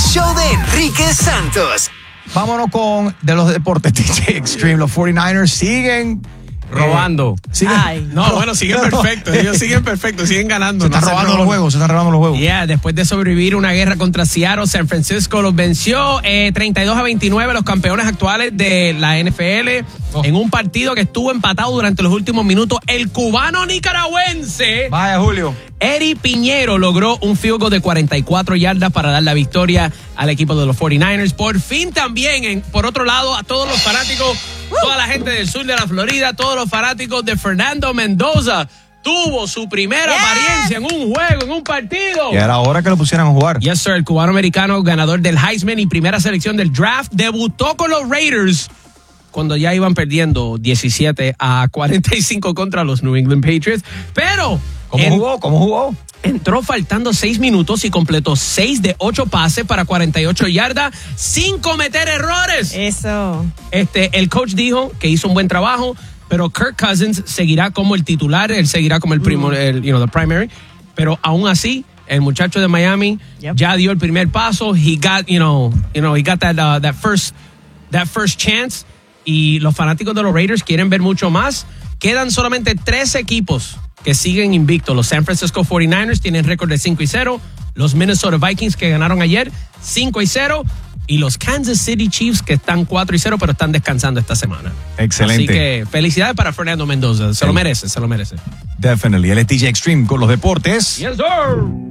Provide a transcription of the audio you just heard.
show de Enrique Santos. Vámonos con de los deportes, DJ Extreme. Los 49ers siguen robando. Siguen perfectos. Ellos siguen perfectos, siguen ganando. Se están robando los juegos. Yeah, después de sobrevivir una guerra contra Seattle, San Francisco los venció 32-29, los campeones actuales de la NFL, en un partido que estuvo empatado durante los últimos minutos. El cubano nicaragüense, vaya Julio, Eddie Piñero, logró un field goal de 44 yardas para dar la victoria al equipo de los 49ers. Por fin también, por otro lado, a todos los fanáticos, toda la gente del sur de la Florida, todos los fanáticos de Fernando Mendoza, tuvo su primera apariencia en un juego, en un partido. Y era hora que lo pusieran a jugar. Yes, sir. El cubano-americano, ganador del Heisman y primera selección del draft, debutó con los Raiders cuando ya iban perdiendo 17-45 contra los New England Patriots. Pero ¿Cómo jugó? Entró faltando 6 minutos y completó 6 de 8 pases para 48 yardas sin cometer errores. Eso. El coach dijo que hizo un buen trabajo, pero Kirk Cousins seguirá como el titular, él seguirá como el the primary, pero aún así el muchacho de Miami ya dio el primer paso. He got that first chance, y los fanáticos de los Raiders quieren ver mucho más. Quedan solamente 3 equipos que siguen invictos. Los San Francisco 49ers tienen récord de 5-0. Los Minnesota Vikings, que ganaron ayer, 5-0. Y los Kansas City Chiefs, que están 4-0, pero están descansando esta semana. Excelente. Así que felicidades para Fernando Mendoza. Se lo merece. Definitely. Él es DJ Extreme con los deportes. Yes, sir.